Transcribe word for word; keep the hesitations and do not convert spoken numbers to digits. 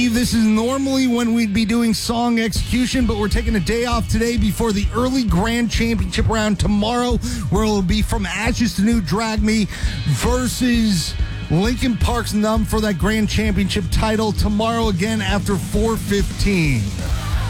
This is normally when we'd be doing song execution, but we're taking a day off today before the early grand championship round tomorrow, where it'll be From Ashes to New Drag Me versus Linkin Park's Numb for that grand championship title tomorrow again after four fifteen.